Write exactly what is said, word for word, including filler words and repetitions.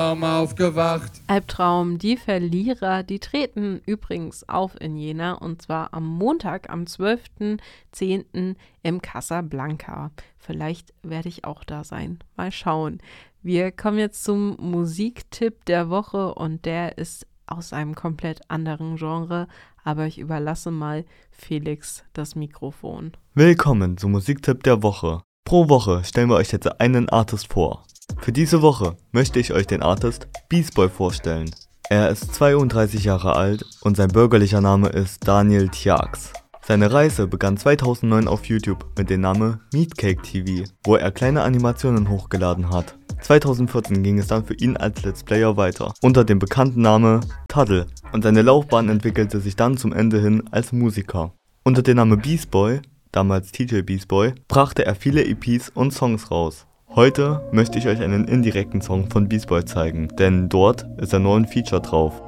Albtraum aufgewacht. Albtraum, die Verlierer, die treten übrigens auf in Jena und zwar am Montag, am zwölften zehnten im Casablanca. Vielleicht werde ich auch da sein. Mal schauen. Wir kommen jetzt zum Musiktipp der Woche und der ist aus einem komplett anderen Genre, aber ich überlasse mal Felix das Mikrofon. Willkommen zum Musiktipp der Woche. Pro Woche stellen wir euch jetzt einen Artist vor. Für diese Woche möchte ich euch den Artist Beast Boy vorstellen. Er ist zweiunddreißig Jahre alt und sein bürgerlicher Name ist Daniel Tiax. Seine Reise begann zweitausendneun auf YouTube mit dem Namen Meatcake T V, wo er kleine Animationen hochgeladen hat. zweitausendvierzehn ging es dann für ihn als Let's Player weiter, unter dem bekannten Namen Tuddle, und seine Laufbahn entwickelte sich dann zum Ende hin als Musiker. Unter dem Namen Beast Boy, damals T J Beast Boy, brachte er viele E Ps und Songs raus. Heute möchte ich euch einen indirekten Song von Beast Boy zeigen, denn dort ist er nur ein Feature drauf.